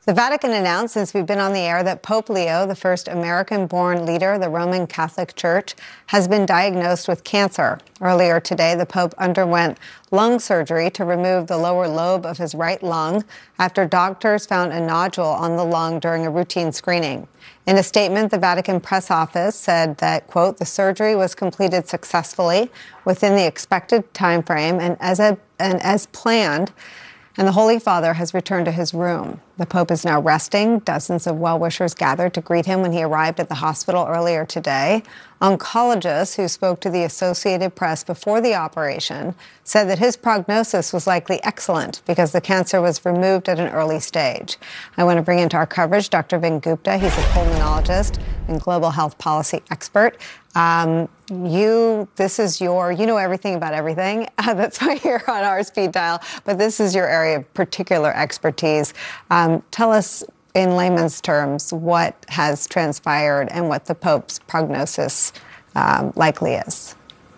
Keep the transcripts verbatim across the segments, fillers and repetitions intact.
The Vatican announced, since we've been on the air, that Pope Leo, the first American-born leader of the Roman Catholic Church, has been diagnosed with cancer. Earlier today, the Pope underwent lung surgery to remove the lower lobe of his right lung after doctors found a nodule on the lung during a routine screening. In a statement, the Vatican press office said that, quote, the surgery was completed successfully within the expected time frame and as, a, and as planned, and the Holy Father has returned to his room. The Pope is now resting. Dozens of well-wishers gathered to greet him when he arrived at the hospital earlier today. Oncologists who spoke to the Associated Press before the operation said that his prognosis was likely excellent because the cancer was removed at an early stage. I want to bring into our coverage Doctor Vin Gupta. He's a pulmonologist and global health policy expert. Um, you, this is your, you know everything about everything. Uh, that's why you're on our speed dial. But this is your area of particular expertise. Um, tell us in layman's terms what has transpired and what the Pope's prognosis um, likely is.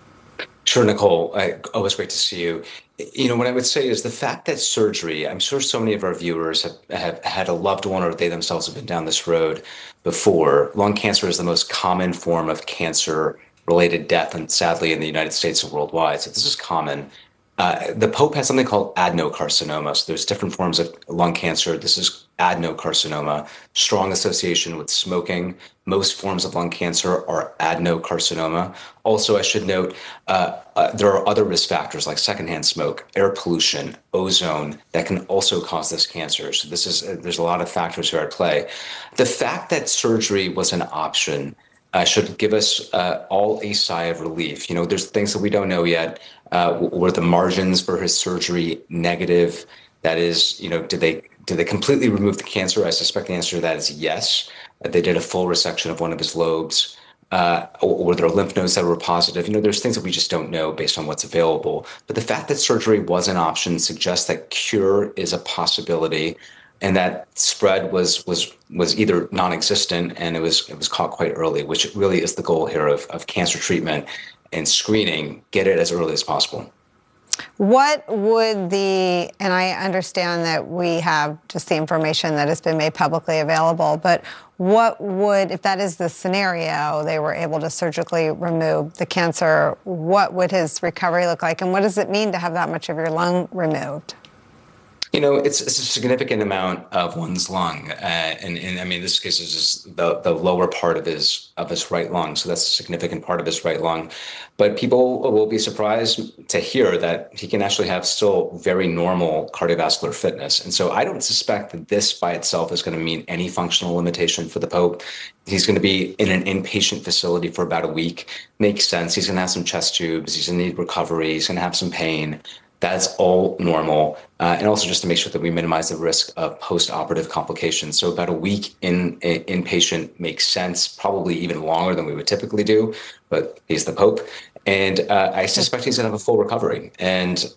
Sure, Nicole. I, always great to see you. You know, what I would say is the fact that surgery, I'm sure so many of our viewers have, have had a loved one or they themselves have been down this road before. Lung cancer is the most common form of cancer-related death, and sadly in the United States and worldwide. So this is common. Uh, the Pope has something called adenocarcinoma. So there's different forms of lung cancer. This is adenocarcinoma, strong association with smoking. Most forms of lung cancer are adenocarcinoma. Also, I should note, uh, uh, there are other risk factors like secondhand smoke, air pollution, ozone that can also cause this cancer. So this is, uh, there's a lot of factors here at play. The fact that surgery was an option Uh, should give us uh, all a sigh of relief. You know, there's things that we don't know yet. Uh, were the margins for his surgery negative? That is, you know, did they did they completely remove the cancer? I suspect the answer to that is yes. Uh, they did a full resection of one of his lobes. Uh, or were there lymph nodes that were positive? You know, there's things that we just don't know based on what's available. But the fact that surgery was an option suggests that cure is a possibility, and that spread was was was either non-existent and it was it was caught quite early, which really is the goal here of, of cancer treatment and screening. Get it as early as possible. What would the, and I understand that we have just the information that has been made publicly available, but what would, if that is the scenario, they were able to surgically remove the cancer, what would his recovery look like? And what does it mean to have that much of your lung removed? You know, it's, it's a significant amount of one's lung, uh, and, and I mean, this case is just the the lower part of his of his right lung, so that's a significant part of his right lung. But people will be surprised to hear that he can actually have still very normal cardiovascular fitness, and so I don't suspect that this by itself is going to mean any functional limitation for the Pope. He's going to be in an inpatient facility for about a week. Makes sense. He's going to have some chest tubes. He's going to need recovery. He's going to have some pain. That's all normal. Uh, and also just to make sure that we minimize the risk of post-operative complications. So about a week in, in inpatient makes sense, probably even longer than we would typically do, but he's the Pope. And uh, I suspect he's going to have a full recovery. And